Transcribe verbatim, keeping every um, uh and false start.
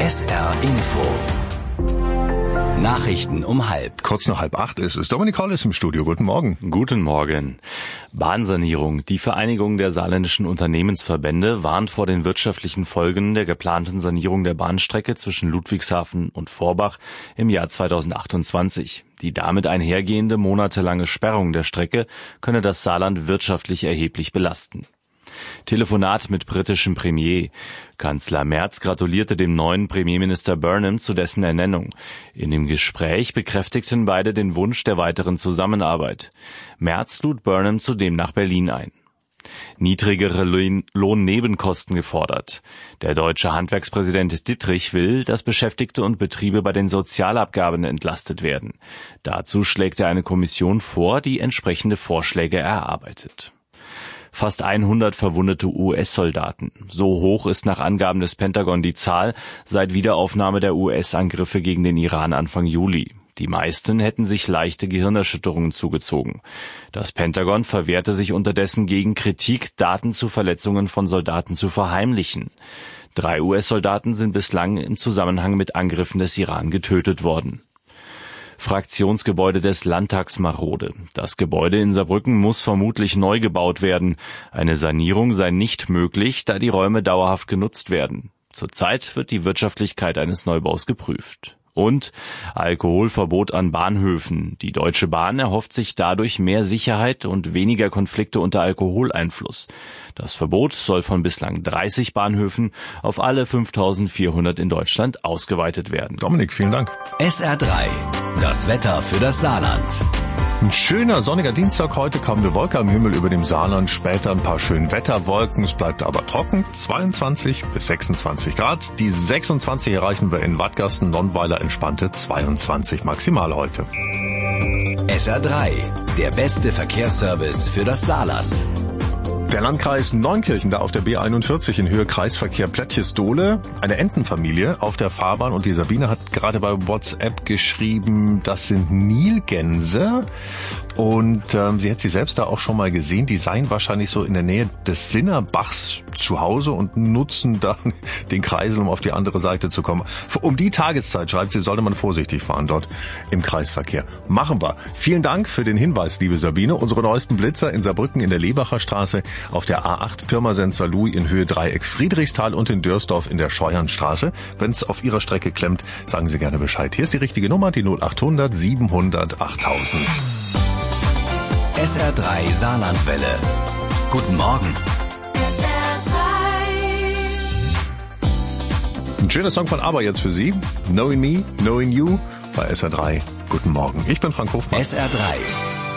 S R Info. Nachrichten um halb. Kurz nach halb acht ist es. Dominik Hollis im Studio. Guten Morgen. Guten Morgen. Bahnsanierung. Die Vereinigung der saarländischen Unternehmensverbände warnt vor den wirtschaftlichen Folgen der geplanten Sanierung der Bahnstrecke zwischen Ludwigshafen und Vorbach im Jahr zweitausendachtundzwanzig. Die damit einhergehende monatelange Sperrung der Strecke könne das Saarland wirtschaftlich erheblich belasten. Telefonat mit britischem Premier. Kanzler Merz gratulierte dem neuen Premierminister Burnham zu dessen Ernennung. In dem Gespräch bekräftigten beide den Wunsch der weiteren Zusammenarbeit. Merz lud Burnham zudem nach Berlin ein. Niedrigere Lohnnebenkosten gefordert. Der deutsche Handwerkspräsident Dittrich will, dass Beschäftigte und Betriebe bei den Sozialabgaben entlastet werden. Dazu schlägt er eine Kommission vor, die entsprechende Vorschläge erarbeitet. Fast hundert verwundete U S-Soldaten. So hoch ist nach Angaben des Pentagon die Zahl seit Wiederaufnahme der U S-Angriffe gegen den Iran Anfang Juli. Die meisten hätten sich leichte Gehirnerschütterungen zugezogen. Das Pentagon verwehrte sich unterdessen gegen Kritik, Daten zu Verletzungen von Soldaten zu verheimlichen. Drei U S-Soldaten sind bislang im Zusammenhang mit Angriffen des Iran getötet worden. Fraktionsgebäude des Landtags marode. Das Gebäude in Saarbrücken muss vermutlich neu gebaut werden. Eine Sanierung sei nicht möglich, da die Räume dauerhaft genutzt werden. Zurzeit wird die Wirtschaftlichkeit eines Neubaus geprüft. Und Alkoholverbot an Bahnhöfen. Die Deutsche Bahn erhofft sich dadurch mehr Sicherheit und weniger Konflikte unter Alkoholeinfluss. Das Verbot soll von bislang dreißig Bahnhöfen auf alle fünftausendvierhundert in Deutschland ausgeweitet werden. Dominik, vielen Dank. S R drei. Das Wetter für das Saarland. Ein schöner sonniger Dienstag heute, kaum eine Wolke am Himmel über dem Saarland, später ein paar schöne Wetterwolken, es bleibt aber trocken, zweiundzwanzig bis sechsundzwanzig Grad, die sechsundzwanzig erreichen wir in Wattgasten, Nonnweiler entspannte zweiundzwanzig maximal heute. S R drei, der beste Verkehrsservice für das Saarland. Der Landkreis Neunkirchen, da auf der B einundvierzig in Höhe Kreisverkehr Plättjes-Dohle, eine Entenfamilie auf der Fahrbahn, und die Sabine hat gerade bei WhatsApp geschrieben, das sind Nilgänse, und ähm, sie hat sie selbst da auch schon mal gesehen, die seien wahrscheinlich so in der Nähe des Sinnerbachs zu Hause und nutzen dann den Kreisel, um auf die andere Seite zu kommen. Um die Tageszeit, schreibt sie, sollte man vorsichtig fahren dort im Kreisverkehr. Machen wir. Vielen Dank für den Hinweis, liebe Sabine. Unsere neuesten Blitzer in Saarbrücken in der Lebacher Straße, auf der A acht Pirmasens-Saarlouis in Höhe Dreieck Friedrichsthal und in Dörsdorf in der Scheuernstraße. Wenn es auf Ihrer Strecke klemmt, sagen Sie gerne Bescheid. Hier ist die richtige Nummer, die null achthundert siebenhundert achttausend. S R drei Saarlandwelle. Guten Morgen. S R drei. Ein schöner Song von ABBA jetzt für Sie. Knowing Me, Knowing You bei S R drei. Guten Morgen. Ich bin Frank Hofmann. S R drei.